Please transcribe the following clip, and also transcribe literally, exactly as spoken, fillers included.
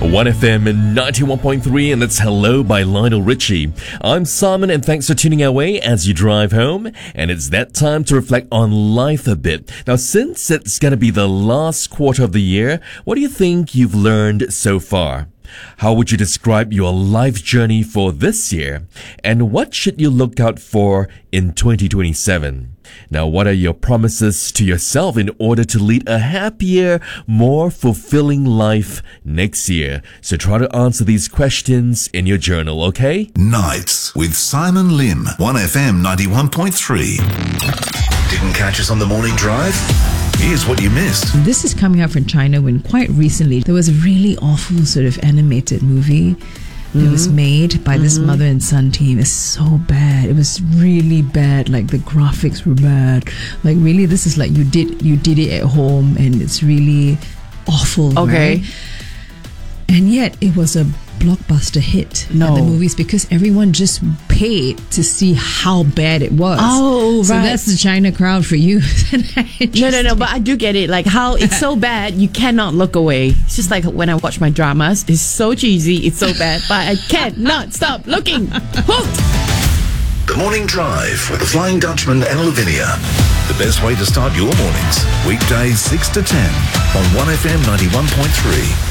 one F M ninety-one point three, and that's Hello by Lionel Richie. I'm Simon, and thanks for tuning our way as you drive home. And it's that time to reflect on life a bit. Now, since it's going to be the last quarter of the year, what do you think you've learned so far? How would you describe your life journey for this year? And what should you look out for in twenty twenty-seven? Now, what are your promises to yourself in order to lead a happier, more fulfilling life next year? So try to answer these questions in your journal, okay? Nights with Simon Lim, one F M ninety-one point three. Didn't catch us on the morning drive? Here's what you missed. This is coming out from China when quite recently there was a really awful sort of animated movie that mm-hmm. was made by mm-hmm. this mother and son team. It's so bad. It was really bad. Like the graphics were bad. Like really, this is like you did you did it at home, and it's really awful. Okay. Right? And yet it was a blockbuster hit no. at the movies because everyone just paid to see how bad it was. Oh, so right. that's the China crowd for you. no, no, no. But I do get it. Like how it's so bad, you cannot look away. It's just like when I watch my dramas. It's so cheesy. It's so bad, but I cannot stop looking. Hooked. The Morning Drive with the Flying Dutchman and Lavinia. The best way to start your mornings. Weekdays six to ten on one F M ninety-one point three.